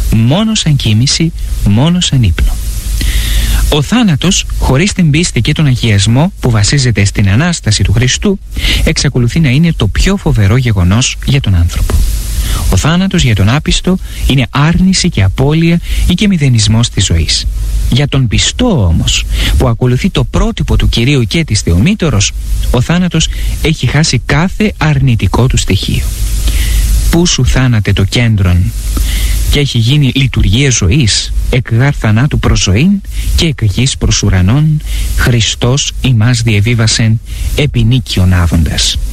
μόνο σαν κοίμηση, μόνο σαν ύπνο. Ο θάνατος, χωρίς την πίστη και τον αγιασμό που βασίζεται στην Ανάσταση του Χριστού, εξακολουθεί να είναι το πιο φοβερό γεγονός για τον άνθρωπο. Ο θάνατος για τον άπιστο είναι άρνηση και απώλεια ή και μηδενισμός της ζωής. Για τον πιστό όμως, που ακολουθεί το πρότυπο του Κυρίου και της Θεομήτωρος, ο θάνατος έχει χάσει κάθε αρνητικό του στοιχείο. Πού σου θάνατε το κέντρον, και έχει γίνει λειτουργία ζωής, εκ γάρ θανάτου προς ζωήν και εκ γης προς ουρανών, Χριστός ημάς διεβίβασεν επί νίκιον άβοντας.